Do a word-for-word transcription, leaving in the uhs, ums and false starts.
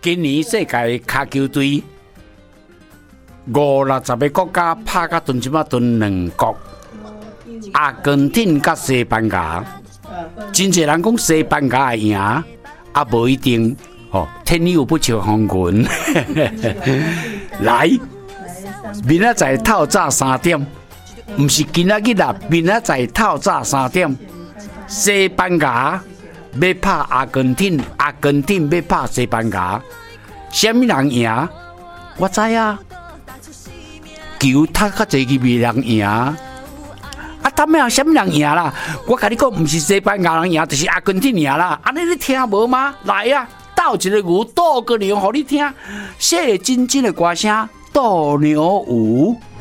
今年世界卡球队五六十个国家拍到阵即马阵两国，阿根廷甲西班牙，真侪人讲西班牙会赢，啊无一定。哦，天有不测风云，来，明仔载透早三点，唔是今仔日啦，明仔载透早三點，西班牙要拍阿根廷，阿根廷要拍西班牙，什麼人贏？我知啊，球踢較濟佢未人贏。啊，他們什麼人贏啦？我甲你講，唔是西班牙人贏，就是阿根廷贏啦。安尼你聽無嗎？來啊！鬥一個牛，鬥個牛，互你聽，寫真正的歌聲，鬥牛舞。